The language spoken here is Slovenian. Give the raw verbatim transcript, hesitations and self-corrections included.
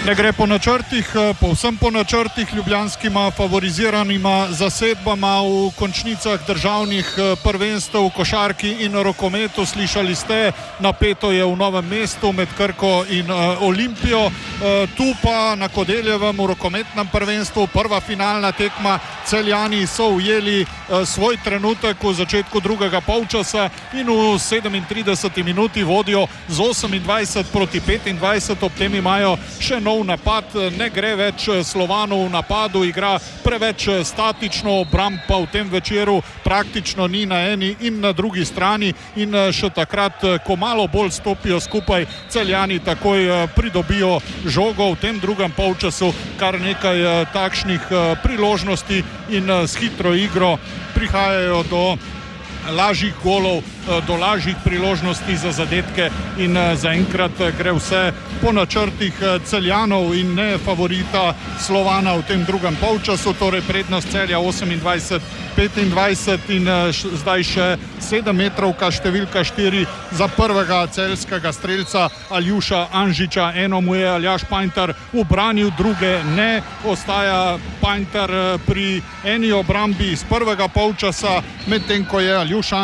Ne gre po načrtih, povsem po načrtih, ljubljanskima favoriziranima zasedbama v končnicah državnih prvenstev v košarki in rokometu. Slišali ste, napeto je v Novem mestu med Krko in uh, Olimpijo. Uh, tu pa na Kodeljevem v rokometnem prvenstvu prva finalna tekma. Celjani so ujeli uh, svoj trenutek v začetku drugega polčasa in v sedemintrideseti minuti vodijo z osemindvajset proti petindvajset, ob tem imajo še nov napad, ne gre več Slovanov v napadu, igra preveč statično, obramb pa v tem večeru praktično ni na eni in na drugi strani in še takrat, ko malo bolj stopijo skupaj, Celjani takoj pridobijo žogo v tem drugem polčasu, kar nekaj takšnih priložnosti in s hitro igro prihajajo do lažjih golov, do lažjih priložnosti za zadetke in zaenkrat gre vse po načrtih Celjanov in ne favorita Slovana v tem drugem polčasu, torej prednost Celja osemindvajset petindvajset in zdaj še sedemmetrovka številka štiri za prvega celjskega strelca Aljuša Anžiča. Eno mu je Aljaž Painter ubranil, druge ne. Ostaja Painter pri eni obrambi iz prvega polčasa, medtem ko je Aljuš